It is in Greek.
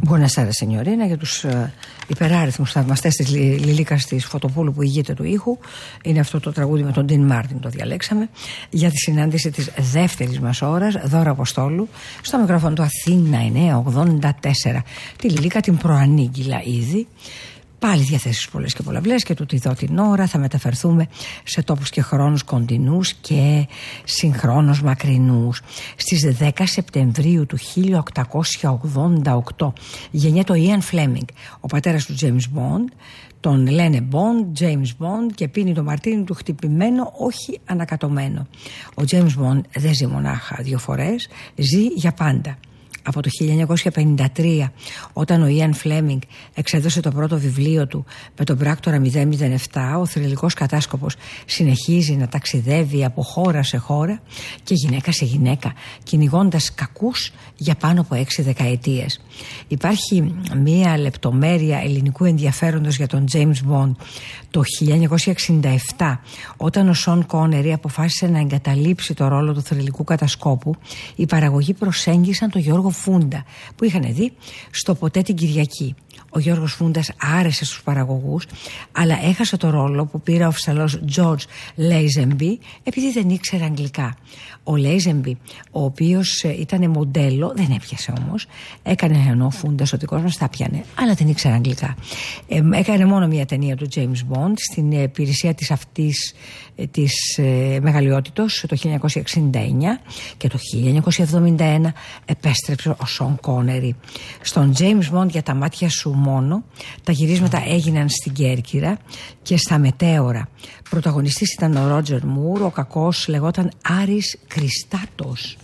Buonasera signorina, για τους υπεράριθμους θαυμαστές της Λιλίκας της Φωτοπούλου που ηγείται του ήχου. Είναι αυτό το τραγούδι με τον Ντιν Μάρτιν, το διαλέξαμε για τη συνάντηση της δεύτερης μας ώρας. Δώρα Αποστόλου στο μικρόφωνο του Αθήνα 984. Τη Λιλίκα την προανήγγυλα ήδη. Πάλι διαθέσεις πολλές και πολλαπλές και τούτη εδώ την ώρα θα μεταφερθούμε σε τόπους και χρόνους κοντινούς και συγχρόνως μακρινούς. Στις 10 Σεπτεμβρίου του 1888 γεννιέται ο Ιαν Φλέμινγκ, ο πατέρας του James Bond. Τον λένε Bond, James Bond, και πίνει το μαρτίνι του χτυπημένο, όχι ανακατωμένο. Ο James Bond δεν ζει μονάχα 2 φορές, ζει για πάντα. Από το 1953, όταν ο Ιαν Φλέμινγκ εξέδωσε το πρώτο βιβλίο του με τον πράκτορα 007, ο θρυλικός κατάσκοπος συνεχίζει να ταξιδεύει από χώρα σε χώρα και γυναίκα σε γυναίκα, κυνηγώντας κακούς για πάνω από 6 δεκαετίες. Υπάρχει μία λεπτομέρεια ελληνικού ενδιαφέροντος για τον James Bond. Το 1967, όταν ο Σον Κόνερι αποφάσισε να εγκαταλείψει το ρόλο του θρυλικού κατασκόπου, οι παραγωγοί προσέγγισαν τον Γιώργο Φούντα, που είχαν δει στο Ποτέ την Κυριακή. Ο Γιώργος Φούντας άρεσε στους παραγωγούς, αλλά έχασε το ρόλο που πήρε ο Αυστραλός George Lazenby επειδή δεν ήξερε αγγλικά. Ο Lazenby, ο οποίος ήταν μοντέλο, δεν έπιασε όμως. Έκανε ενώ ο Φούντας ο δικός μας τα πιάνε, αλλά δεν ήξερε αγγλικά. Έκανε μόνο μια ταινία του James Bond στην υπηρεσία της αυτής της μεγαλειότητος το 1969 και το 1971 επέστρεψε ο Σον Κόνερι. Στον James Bond για τα μάτια σου μόνο, τα γυρίσματα έγιναν στην Κέρκυρα και στα μετέωρα. Πρωταγωνιστής ήταν ο Ρότζερ Μουρ, ο κακός λεγόταν Άρης Κριστάτος.